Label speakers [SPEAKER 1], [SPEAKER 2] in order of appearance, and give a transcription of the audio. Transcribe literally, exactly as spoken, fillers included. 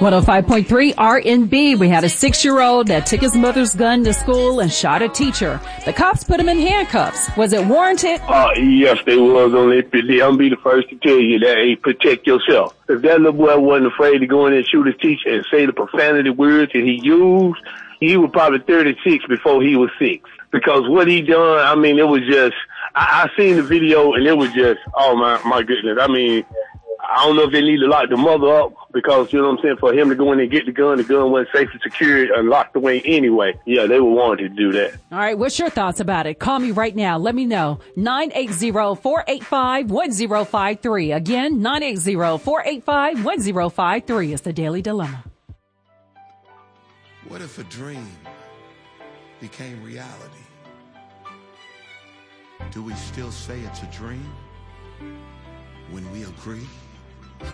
[SPEAKER 1] one oh five point three R N B. We had a six-year-old that took his mother's gun to school and shot a teacher. The cops put him in handcuffs. Was it warranted?
[SPEAKER 2] Uh, yes, they was on it. I'm gonna be the first to tell you that, hey, protect yourself. If that little boy wasn't afraid to go in and shoot his teacher and say the profanity words that he used, he was probably thirty-six before he was six. Because what he done, I mean, it was just, I, I seen the video and it was just, oh my, my goodness. I mean, I don't know if they need to lock the mother up because, you know what I'm saying, for him to go in and get the gun, the gun wasn't safe and secured and locked away anyway. Yeah, they were wanting to do that.
[SPEAKER 1] All right, what's your thoughts about it? Call me right now. Let me know. nine eight zero, four eight five, one zero five three. Again, nine eight zero, four eight five, one zero five three is the Daily Dilemma.
[SPEAKER 3] What if a dream became reality? Do we still say it's a dream when we agree?